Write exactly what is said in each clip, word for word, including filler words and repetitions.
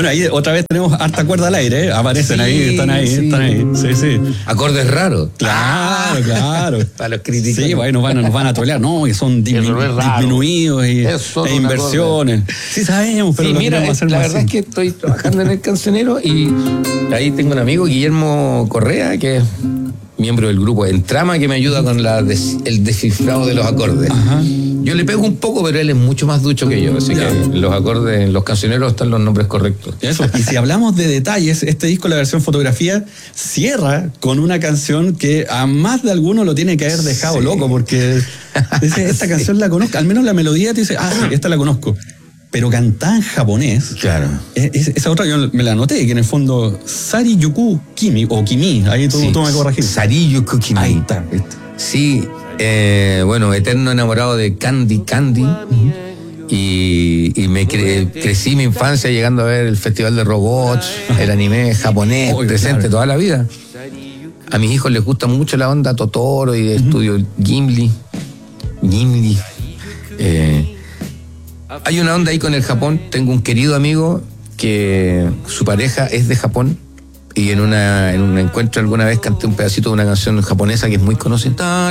Bueno, ahí otra vez tenemos harta cuerda al aire, ¿eh? Aparecen sí, ahí, están ahí, sí. están ahí. Sí, sí. Acordes raros. Claro, claro. Para los críticos. Sí, bueno, bueno, nos van a trolear. No, que son disminu- disminuidos y, e inversiones. Sí, sabemos, pero sí, lo mira, queremos hacer la más verdad así. es que estoy trabajando en el Cancionero y ahí tengo un amigo, Guillermo Correa, que es miembro del grupo Entrama, que me ayuda con la des, el descifrado de los acordes. Ajá. Yo le pego un poco, pero él es mucho más ducho que yo, así ya. que los acordes, en los cancioneros están los nombres correctos. Eso. Y si hablamos de detalles, este disco, la versión fotografía, cierra con una canción que a más de alguno lo tiene que haber dejado sí. loco, porque dice, esta sí. canción la conozco, al menos la melodía te dice, ah, sí, esta la conozco. Pero cantada en japonés. Claro. Es, esa otra yo me la anoté, que en el fondo, Sari Yuku Kimi, o Kimi, ahí tú, sí. tú me corregís. Sari Yuku Kimi. Ahí está. Sí, eh, bueno, eterno enamorado de Candy Candy. Uh-huh. Y, y me cre, crecí mi infancia llegando a ver el Festival de Robots, el anime japonés, oh, presente claro. toda la vida. A mis hijos les gusta mucho la onda Totoro y de uh-huh. estudio Ghibli. Ghibli. Eh, Hay una onda ahí con el Japón. Tengo un querido amigo que su pareja es de Japón y en, una, en un encuentro alguna vez canté un pedacito de una canción japonesa que es muy conocida.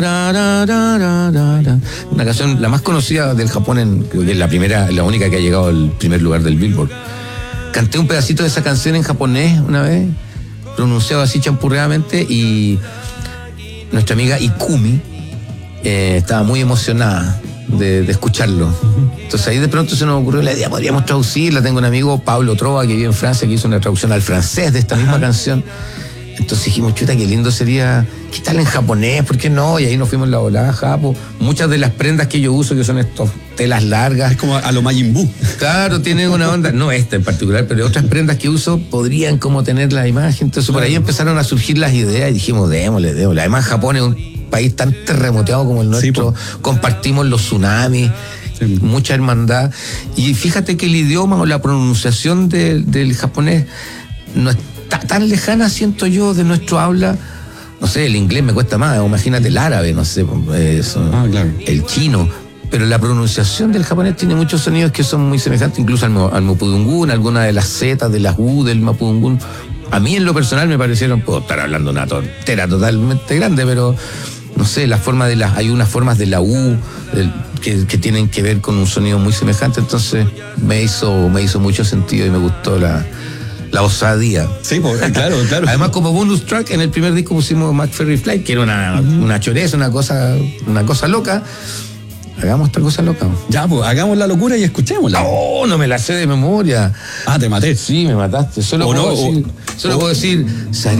Una canción la más conocida del Japón, en, creo que es la primera, la única que ha llegado al primer lugar del Billboard. Canté un pedacito de esa canción en japonés una vez, pronunciado así champurreadamente, y nuestra amiga Ikumi eh, estaba muy emocionada De, de escucharlo. Entonces ahí de pronto se nos ocurrió la idea, podríamos traducirla. Tengo un amigo, Pablo Trova, que vive en Francia, que hizo una traducción al francés de esta misma Ajá. canción. Entonces dijimos, chuta, qué lindo sería, ¿qué tal en japonés? ¿Por qué no? Y ahí nos fuimos en la volada, Japo. Muchas de las prendas que yo uso, que son estas telas largas. Es como a lo Majin Buu. Claro, tienen una onda, no esta en particular, pero otras prendas que uso podrían como tener la imagen. Entonces por ahí empezaron a surgir las ideas y dijimos, démosle, démosle. Además Japón es un país tan terremoteado como el nuestro, sí, compartimos los tsunamis, sí, mucha hermandad, y fíjate que el idioma o la pronunciación de, del japonés no está tan lejana, siento yo, de nuestro habla. No sé, el inglés me cuesta más, imagínate el árabe, no sé, eso, ah, claro. el chino, pero la pronunciación del japonés tiene muchos sonidos que son muy semejantes, incluso al, al mapudungún, algunas de las zetas, de las u del mapudungún. A mí en lo personal me parecieron, puedo estar hablando una tontera totalmente grande, pero no sé, la forma de las, hay unas formas de la U del, que, que tienen que ver con un sonido muy semejante, entonces me hizo, me hizo mucho sentido y me gustó la, la osadía. Sí, pues, claro, claro. Además, como bonus track, en el primer disco pusimos McFerry Flight, que era una, uh-huh. una choreza, una cosa, una cosa loca. Hagamos esta cosa loca. Ya, pues, hagamos la locura y escuchémosla. Oh, no me la sé de memoria. Ah, te maté. Sí, me mataste. Solo, puedo, no, decir, o, solo o, puedo decir... Sari